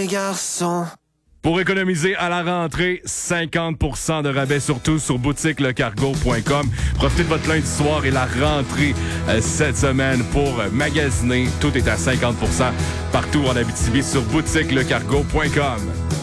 les garçons. Pour économiser à la rentrée, 50% de rabais surtout sur boutiquelecargo.com. Profitez de votre lundi soir et la rentrée cette semaine pour magasiner. Tout est à 50% partout en Abitibi sur boutiquelecargo.com.